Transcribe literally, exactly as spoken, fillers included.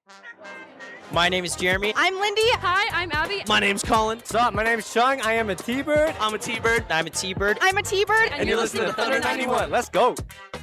My name is Jeremy. I'm Lindy. Hi, I'm Abby. My name's Colin. What's up? My name's Chung. I am a T-Bird. I'm a T-Bird. I'm a T-Bird. I'm a T-Bird. And And you're listening to Thunder ninety-one. Let's go.